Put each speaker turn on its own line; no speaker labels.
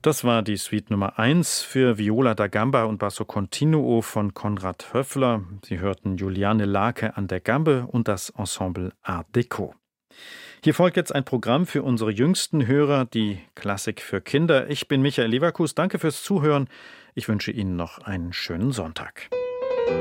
Das war die Suite Nummer 1 für Viola da Gamba und Basso Continuo von Konrad Höffler. Sie hörten Juliane Lake an der Gambe und das Ensemble Art Deco. Hier folgt jetzt ein Programm für unsere jüngsten Hörer, die Klassik für Kinder. Ich bin Michael Leverkus, danke fürs Zuhören. Ich wünsche Ihnen noch einen schönen Sonntag.